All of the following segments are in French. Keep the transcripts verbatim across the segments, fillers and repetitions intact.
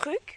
truc.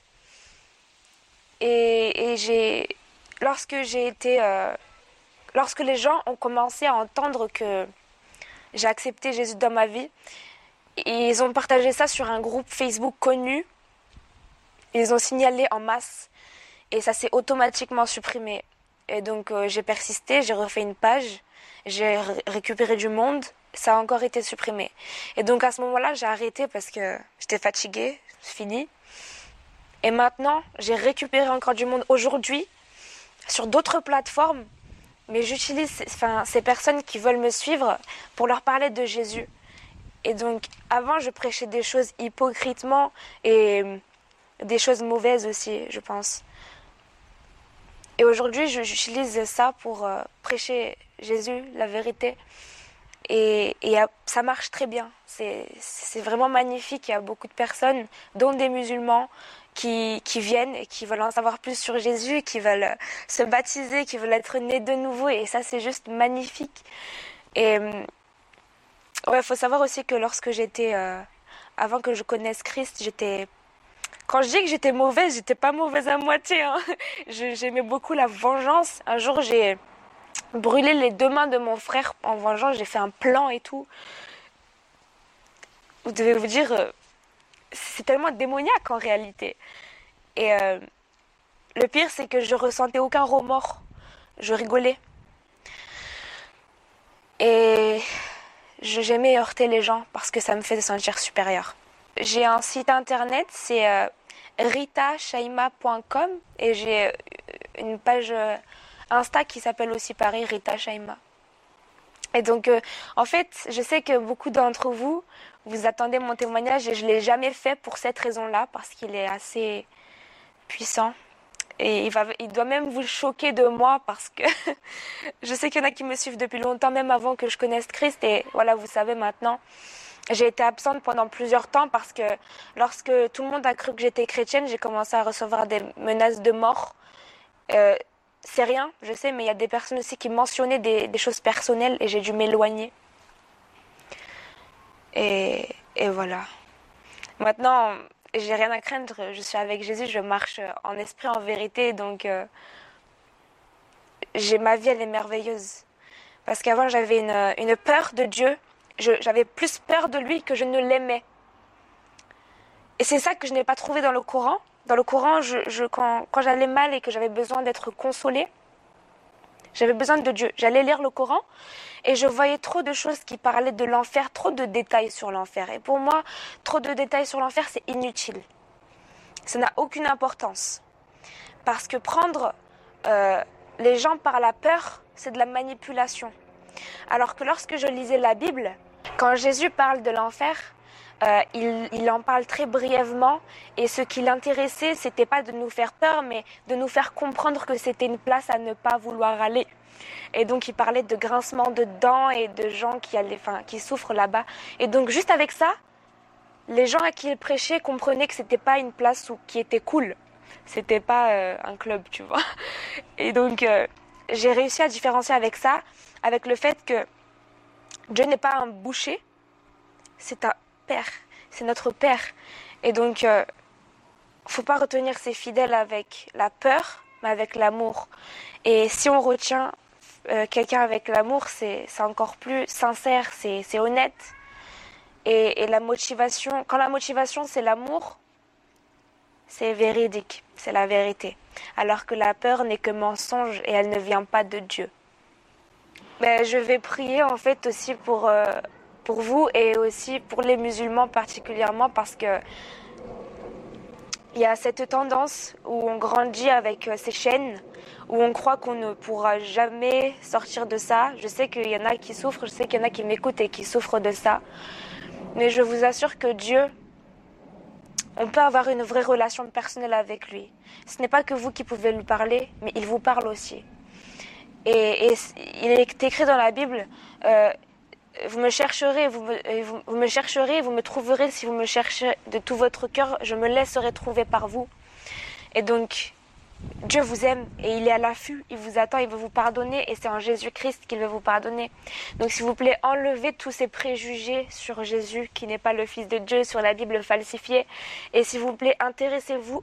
Et, et j'ai, lorsque j'ai été, euh, lorsque les gens ont commencé à entendre que j'ai accepté Jésus dans ma vie, ils ont partagé ça sur un groupe Facebook connu. Ils ont signalé en masse et ça s'est automatiquement supprimé. Et donc euh, j'ai persisté, j'ai refait une page, j'ai r- récupéré du monde, ça a encore été supprimé. Et donc à ce moment-là, j'ai arrêté parce que j'étais fatiguée, c'est fini. Et maintenant, j'ai récupéré encore du monde aujourd'hui sur d'autres plateformes, mais j'utilise enfin, ces personnes qui veulent me suivre pour leur parler de Jésus. Et donc avant, je prêchais des choses hypocritement et des choses mauvaises aussi, je pense. Et aujourd'hui, j'utilise ça pour euh, prêcher Jésus, la vérité. Et, et ça marche très bien. C'est, c'est vraiment magnifique. Il y a beaucoup de personnes, dont des musulmans, qui, qui viennent et qui veulent en savoir plus sur Jésus, qui veulent se baptiser, qui veulent être nés de nouveau. Et ça, c'est juste magnifique. Et ouais, faut savoir aussi que lorsque j'étais... Euh, avant que je connaisse Christ, j'étais... Quand je dis que j'étais mauvaise, j'étais pas mauvaise à moitié. Hein. J'aimais beaucoup la vengeance. Un jour, j'ai brûlé les deux mains de mon frère en vengeance. J'ai fait un plan et tout. Vous devez vous dire, euh, c'est tellement démoniaque en réalité. Et euh, le pire, c'est que je ressentais aucun remords. Je rigolais. Et j'aimais heurter les gens parce que ça me fait sentir supérieure. J'ai un site internet, c'est euh, rita shaima point com et j'ai une page euh, Insta qui s'appelle aussi pareil, Rita Shaima. Et donc, euh, en fait, je sais que beaucoup d'entre vous, vous attendez mon témoignage et je ne l'ai jamais fait pour cette raison-là, parce qu'il est assez puissant. Et il, va, il doit même vous choquer de moi parce que je sais qu'il y en a qui me suivent depuis longtemps, même avant que je connaisse Christ. Et voilà, vous savez maintenant. J'ai été absente pendant plusieurs temps parce que lorsque tout le monde a cru que j'étais chrétienne, j'ai commencé à recevoir des menaces de mort. Euh, c'est rien, je sais, mais il y a des personnes aussi qui mentionnaient des, des choses personnelles et j'ai dû m'éloigner. Et, et voilà. Maintenant, j'ai rien à craindre. Je suis avec Jésus, je marche en esprit, en vérité. Donc, euh, j'ai ma vie, elle est merveilleuse. Parce qu'avant, j'avais une, une peur de Dieu. Je, j'avais plus peur de lui que je ne l'aimais. Et c'est ça que je n'ai pas trouvé dans le Coran. Dans le Coran, je, je, quand, quand j'allais mal et que j'avais besoin d'être consolée, j'avais besoin de Dieu. J'allais lire le Coran et je voyais trop de choses qui parlaient de l'enfer, trop de détails sur l'enfer. Et pour moi, trop de détails sur l'enfer, c'est inutile. Ça n'a aucune importance. Parce que prendre euh, les gens par la peur, c'est de la manipulation. Alors que lorsque je lisais la Bible, quand Jésus parle de l'enfer, euh, il, il en parle très brièvement. Et ce qui l'intéressait, c'était pas de nous faire peur, mais de nous faire comprendre que c'était une place à ne pas vouloir aller. Et donc, il parlait de grincement de dents et de gens qui, allaient, enfin, qui souffrent là-bas. Et donc, juste avec ça, les gens à qui il prêchait comprenaient que c'était pas une place où, qui était cool. C'était pas euh, un club, tu vois. Et donc, euh, j'ai réussi à différencier avec ça, avec le fait que Dieu n'est pas un boucher, c'est un père, c'est notre père. Et donc, euh, faut pas retenir ses fidèles avec la peur, mais avec l'amour. Et si on retient euh, quelqu'un avec l'amour, c'est, c'est encore plus sincère, c'est, c'est honnête. Et, et la motivation, quand la motivation c'est l'amour, c'est véridique, c'est la vérité. Alors que la peur n'est que mensonge et elle ne vient pas de Dieu. Ben, je vais prier en fait aussi pour, euh, pour vous et aussi pour les musulmans particulièrement parce que il y a cette tendance où on grandit avec ces chaînes, où on croit qu'on ne pourra jamais sortir de ça. Je sais qu'il y en a qui souffrent, je sais qu'il y en a qui m'écoutent et qui souffrent de ça. Mais je vous assure que Dieu, on peut avoir une vraie relation personnelle avec lui. Ce n'est pas que vous qui pouvez lui parler, mais il vous parle aussi. Et, et il est écrit dans la Bible, euh, vous me chercherez, vous me, vous, vous me chercherez, vous me trouverez si vous me cherchez de tout votre cœur, je me laisserai trouver par vous. Et donc, Dieu vous aime et il est à l'affût, il vous attend, il veut vous pardonner et c'est en Jésus-Christ qu'il veut vous pardonner. Donc s'il vous plaît, enlevez tous ces préjugés sur Jésus qui n'est pas le Fils de Dieu, sur la Bible falsifiée et s'il vous plaît, intéressez-vous